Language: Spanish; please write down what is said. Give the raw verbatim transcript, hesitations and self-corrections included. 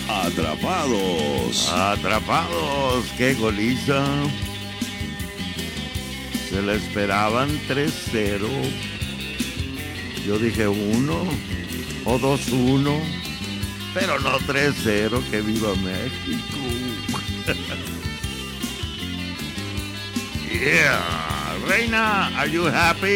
Atrapados. Atrapados, qué goliza. Se la esperaban tres cero. Yo dije uno o dos uno, pero no tres cero, que viva México. Yeah. Reina, are you happy?